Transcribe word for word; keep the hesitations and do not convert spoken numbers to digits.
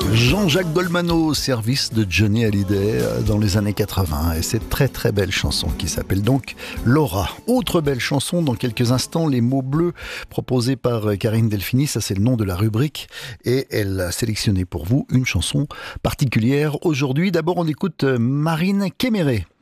Jean-Jacques Goldman au service de Johnny Hallyday dans les années quatre-vingts et cette très très belle chanson qui s'appelle donc Laura. Autre belle chanson dans quelques instants, les mots bleus proposés par Karine Delphini, ça c'est le nom de la rubrique et elle a sélectionné pour vous une chanson particulière aujourd'hui. D'abord on écoute Marine Kéméré.